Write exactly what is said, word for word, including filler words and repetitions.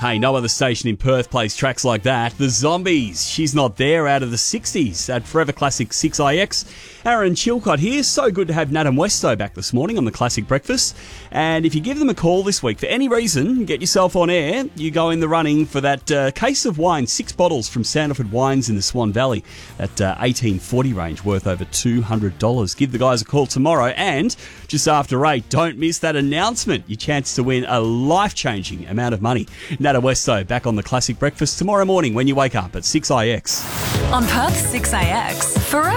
Hey, no other station in Perth plays tracks like that. The Zombies, She's Not There out of the sixties at Forever Classic six I X. Aaron Chilcott here. So good to have Nat and Westo back this morning on the Classic Breakfast. And if you give them a call this week for any reason, get yourself on air, you go in the running for that uh, case of wine, six bottles from Sandalford Wines in the Swan Valley at uh, eighteen forty range, worth over two hundred dollars. Give the guys a call tomorrow, and just after eight, don't miss that announcement. Your chance to win a life-changing amount of money. Nat and Westo back on the Classic Breakfast tomorrow morning when you wake up at six I X. On Perth six A X, Forever